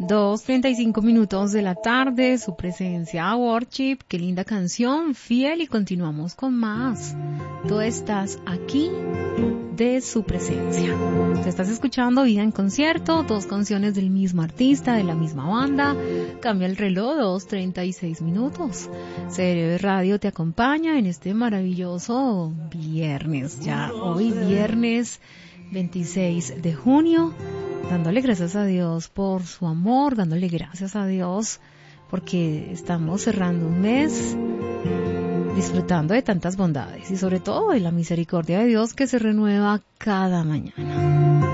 2:35 de la tarde, su presencia Worship, qué linda canción, fiel, y continuamos con más. Tú estás aquí de su presencia. Te estás escuchando Vida en Concierto, 2 canciones del mismo artista, de la misma banda. Cambia el reloj, 2:36. CRB Radio te acompaña en este maravilloso viernes, ya hoy viernes 26 de junio. Dándole gracias a Dios por su amor, dándole gracias a Dios porque estamos cerrando un mes disfrutando de tantas bondades y sobre todo de la misericordia de Dios que se renueva cada mañana.